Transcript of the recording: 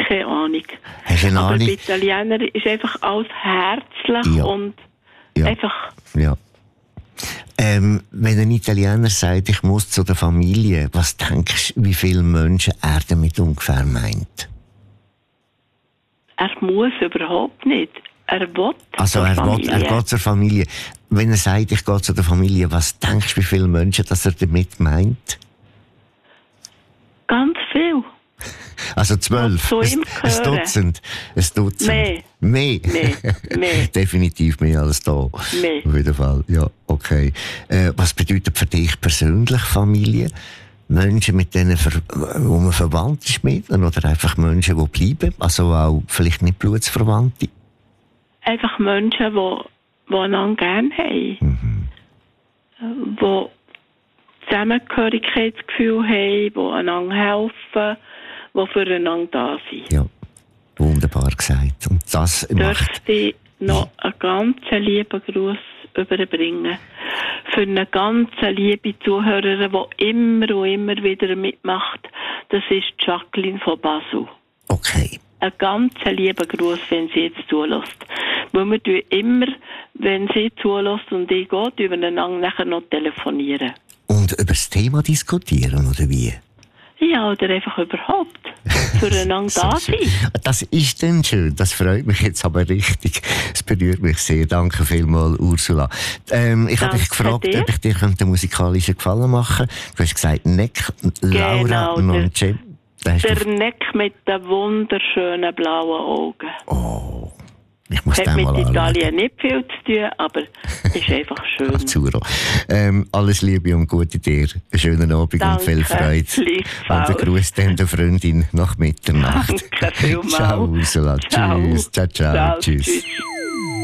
keine Ahnung. Hast du eine Aber Ahnung? bei Italienern ist einfach alles herzlich Ja. und Ja. einfach... Ja. Wenn ein Italiener sagt, ich muss zu der Familie, was denkst du, wie viele Menschen er damit ungefähr meint? Er muss überhaupt nicht. Er will Also zur er Familie. geht zur Familie. Wenn er sagt, ich gehe zu der Familie, was denkst du, wie viele Menschen dass er damit meint? Ganz viel. Also 12. Zu ihm Ein gehören. Dutzend. Ein Dutzend. Mehr. Mehr? Mehr. Definitiv mehr als da. Mehr. Auf jeden Fall. Ja, okay. Was bedeutet für dich persönlich Familie? Menschen, mit denen wo man verwandt ist mit ihnen, oder einfach Menschen, die bleiben? Also auch vielleicht nicht Blutsverwandte? Einfach Menschen, die einander gerne haben. Die Zusammengehörigkeitsgefühl haben, die einander helfen, die füreinander da sind. Ja, wunderbar gesagt. Und das macht... Dürfte ich noch einen ganz lieben Gruß überbringen für eine ganz liebe Zuhörerin, die immer und immer wieder mitmacht. Das ist Jacqueline von Basel. Okay. Einen ganz lieben Gruß, wenn sie jetzt zulässt. Weil wir tun immer, wenn sie zulässt und ich gehe, übereinander nachher noch telefonieren. Und über das Thema diskutieren, oder wie? Ja, oder einfach überhaupt füreinander da sein. Das ist dann schön. Das freut mich jetzt aber richtig. Es berührt mich sehr. Danke vielmals, Ursula. Ich habe dich gefragt, dir. ob ich dir einen musikalischen Gefallen machen könnte. Du hast gesagt, Neck, Laura Nonce. Der Neck mit den wunderschönen blauen Augen. Oh, ich muss Hat den mit mal anschauen. Italien nicht viel zu tun, aber ist einfach schön. Azzurro. Alles Liebe und Gute dir. Einen schönen Abend und viel Freude. Und den Gruß dann der Freundin nach Mitternacht. Danke vielmals. Ciao, Ursula. Ciao. Tschüss. Ciao, ciao. Ciao. Tschüss. Tschüss.